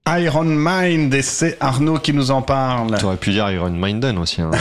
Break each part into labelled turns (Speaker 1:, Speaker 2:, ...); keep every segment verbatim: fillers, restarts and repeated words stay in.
Speaker 1: Iron Mind, et c'est Arnaud qui nous en parle.
Speaker 2: Tu aurais pu dire Iron Maiden aussi. Hein.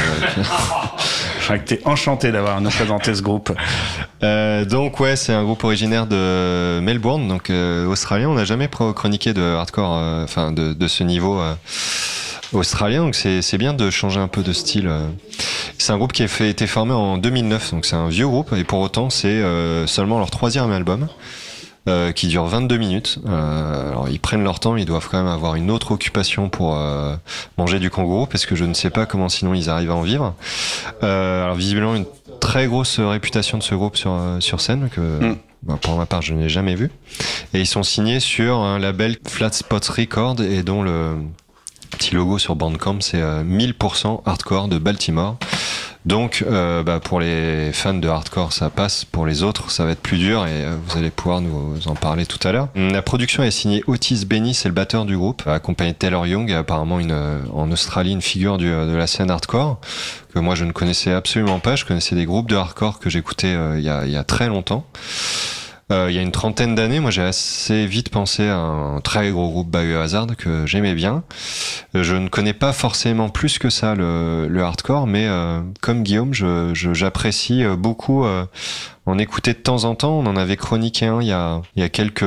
Speaker 1: Je crois que t'es enchanté d'avoir nous présenté ce groupe.
Speaker 2: Euh, donc ouais, c'est un groupe originaire de Melbourne, donc euh, australien. On n'a jamais chroniqué de hardcore, enfin euh, de, de ce niveau euh, australien, donc c'est, c'est bien de changer un peu de style. C'est un groupe qui a fait, été formé en deux mille neuf, donc c'est un vieux groupe, et pour autant c'est euh, seulement leur troisième album. Euh, qui dure vingt-deux minutes. Euh, alors ils prennent leur temps, ils doivent quand même avoir une autre occupation pour euh, manger du kangourou, parce que je ne sais pas comment sinon ils arrivent à en vivre. Euh, alors visiblement une très grosse réputation de ce groupe sur sur scène que mm. bah, pour ma part je n'ai jamais vu. Et ils sont signés sur un label Flat Spot Records, et dont le petit logo sur Bandcamp c'est euh, mille pour cent hardcore de Baltimore. Donc, euh, bah, pour les fans de hardcore, ça passe. Pour les autres, ça va être plus dur, et euh, vous allez pouvoir nous en parler tout à l'heure. La production est signée Otis Benny, c'est le batteur du groupe, accompagné de Taylor Young, apparemment une, en Australie une figure du, de la scène hardcore, que moi je ne connaissais absolument pas. Je connaissais des groupes de hardcore que j'écoutais euh, il y a, il y a très longtemps. Euh, il y a une trentaine d'années, moi j'ai assez vite pensé à un très gros groupe Biohazard que j'aimais bien. Je ne connais pas forcément plus que ça le, le hardcore, mais euh, comme Guillaume, je, je, j'apprécie beaucoup euh, en écouter de temps en temps. On en avait chroniqué un il y a, il y a quelques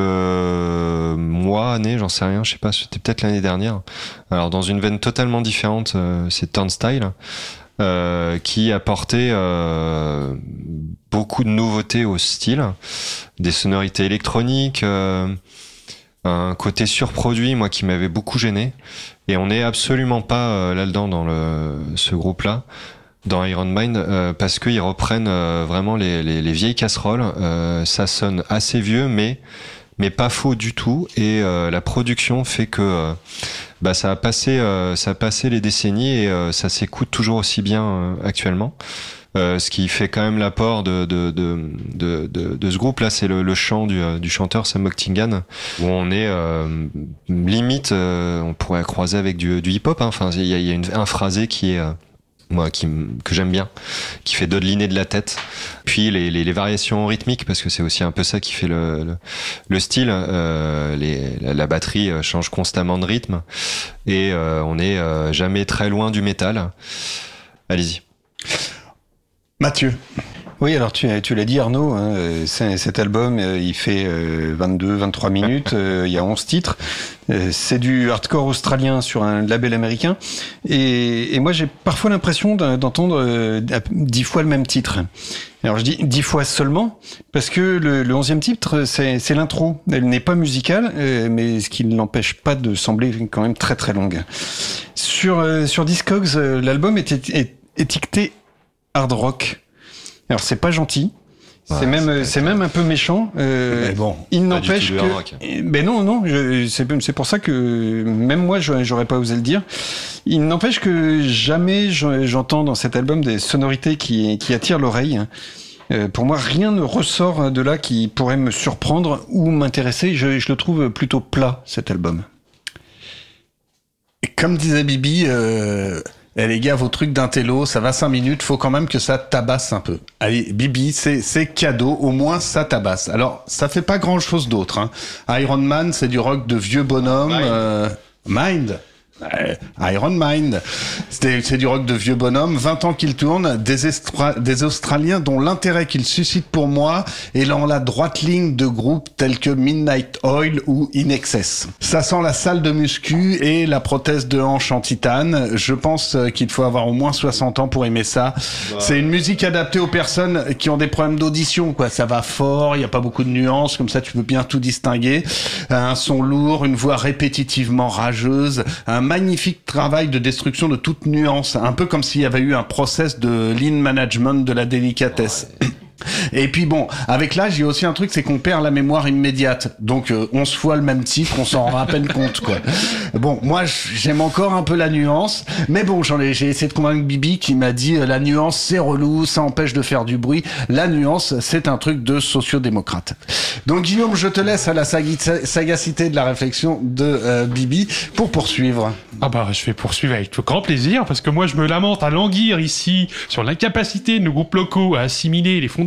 Speaker 2: mois, années, j'en sais rien, je sais pas, c'était peut-être l'année dernière. Alors dans une veine totalement différente, euh, c'est Turnstile. Euh, qui apportait euh, beaucoup de nouveautés au style, des sonorités électroniques, euh, un côté surproduit, moi qui m'avait beaucoup gêné. Et on n'est absolument pas euh, là-dedans dans le ce groupe-là, dans Iron Mind, euh, parce qu'ils reprennent euh, vraiment les, les, les vieilles casseroles. Euh, ça sonne assez vieux, mais mais pas faux du tout, et euh, la production fait que euh, bah ça a passé euh, ça a passé les décennies, et euh, ça s'écoute toujours aussi bien euh, actuellement. Euh, ce qui fait quand même l'apport de de de de de, de ce groupe là, c'est le, le chant du du chanteur Sam Octingan, où on est euh, limite euh, on pourrait croiser avec du du hip hop, hein. Enfin il y a, y a une, un phrasé qui est euh, moi qui que j'aime bien, qui fait dodeliner de la tête, puis les, les les variations rythmiques, parce que c'est aussi un peu ça qui fait le le, le style. Euh, les la, la batterie change constamment de rythme, et euh, on est euh, jamais très loin du métal. Allez-y,
Speaker 1: Mathieu.
Speaker 3: Oui, alors tu, tu l'as dit Arnaud, hein, c'est, cet album il fait vingt-deux vingt-trois minutes, il y a onze titres, c'est du hardcore australien sur un label américain, et, et moi j'ai parfois l'impression d'entendre dix fois le même titre. Alors je dis dix fois seulement, parce que le, le onzième titre c'est, c'est l'intro, elle n'est pas musicale, mais ce qui ne l'empêche pas de sembler quand même très très longue. Sur, sur Discogs, l'album est, est étiqueté hard rock. Alors c'est pas gentil, ouais, c'est même c'est, c'est même un peu méchant. Euh,
Speaker 1: mais bon,
Speaker 3: il n'empêche que. Ben non non, je, c'est c'est pour ça que même moi j'aurais pas osé le dire. Il n'empêche que jamais j'entends dans cet album des sonorités qui qui attirent l'oreille. Euh, pour moi, rien ne ressort de là qui pourrait me surprendre ou m'intéresser. Je, je le trouve plutôt plat, cet album.
Speaker 1: Et comme disait Bibi. Euh... Eh les gars, vos trucs d'intello, ça va cinq minutes, faut quand même que ça tabasse un peu. Allez, Bibi, c'est, c'est cadeau, au moins ça tabasse. Alors, ça fait pas grand chose d'autre, hein. Iron Man, c'est du rock de vieux bonhomme. Mind. Euh, Mind. Euh, Iron Mind, c'est, c'est du rock de vieux bonhomme, vingt ans qu'il tourne, des, Estra- des Australiens dont l'intérêt qu'il suscite pour moi est dans la droite ligne de groupes tels que Midnight Oil ou In Excess. Ça sent la salle de muscu et la prothèse de hanche en titane. Je pense qu'il faut avoir au moins soixante ans pour aimer ça. Bah. C'est une musique adaptée aux personnes qui ont des problèmes d'audition, quoi. Ça va fort, il y a pas beaucoup de nuances, comme ça tu peux bien tout distinguer. Un son lourd, une voix répétitivement rageuse, un magnifique travail de destruction de toute nuance, un peu comme s'il y avait eu un process de lean management de la délicatesse. Ouais. Et puis bon, avec l'âge, il y a aussi un truc, c'est qu'on perd la mémoire immédiate. Donc euh, onze fois le même titre, on s'en rend à peine compte, quoi. Bon, moi j'aime encore un peu la nuance, mais bon, j'en ai, j'ai essayé de convaincre Bibi qui m'a dit euh, la nuance c'est relou, ça empêche de faire du bruit. La nuance, c'est un truc de sociodémocrate. Donc Guillaume, je te laisse à la sag- sagacité de la réflexion de euh, Bibi pour poursuivre.
Speaker 4: Ah bah je vais poursuivre avec tout grand plaisir, parce que moi je me lamente à languir ici sur l'incapacité de nos groupes locaux à assimiler les fondamentaux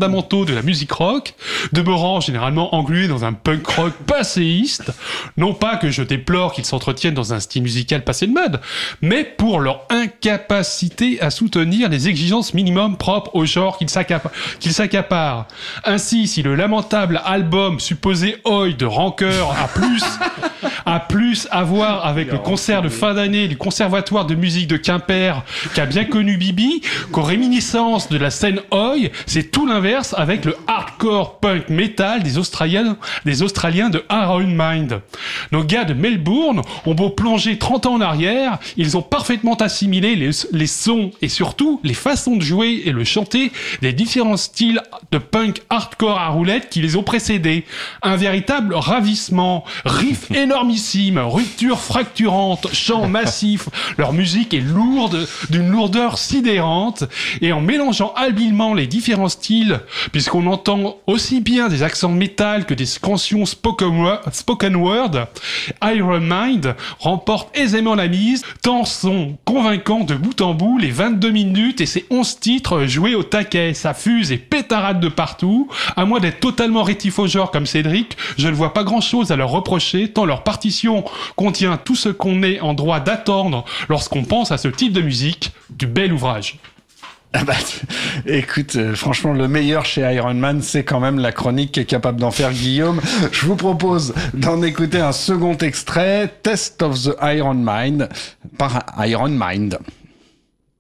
Speaker 4: fondamentaux de la musique rock, demeurant généralement englués dans un punk rock passéiste. Non pas que je déplore qu'ils s'entretiennent dans un style musical passé de mode, mais pour leur incapacité à soutenir les exigences minimum propres au genre qu'ils s'accap- qu'ils s'accaparent. Ainsi, si le lamentable album supposé Oi de Rancœur a plus, a plus à voir avec le concert de fin d'année du Conservatoire de musique de Quimper qu'a bien connu Bibi, qu'aux réminiscences de la scène Oi, c'est tout l'inverse avec le hardcore punk metal des Australiens, des Australiens de Iron Mind. Nos gars de Melbourne ont beau plonger trente ans en arrière, ils ont parfaitement assimilé les, les sons et surtout les façons de jouer et le chanter des différents styles de punk hardcore à roulette qui les ont précédés. Un véritable ravissement, riff énormissime, rupture fracturante, chant massif, leur musique est lourde, d'une lourdeur sidérante, et en mélangeant habilement les différents styles, puisqu'on entend aussi bien des accents métal que des cantions spoken word, spoken word, Iron Mind remporte aisément la mise, tant sont convaincants de bout en bout les vingt-deux minutes et ses onze titres joués au taquet. Ça fuse et pétarade de partout. À moins d'être totalement rétif au genre comme Cédric, je ne vois pas grand chose à leur reprocher, tant leur partition contient tout ce qu'on est en droit d'attendre lorsqu'on pense à ce type de musique. Du bel ouvrage.
Speaker 1: Ah bah, écoute, euh, franchement, le meilleur chez Iron Man, c'est quand même la chronique qu'est capable d'en faire Guillaume. Je vous propose d'en écouter un second extrait, Test of the Iron Mind, par Iron Mind.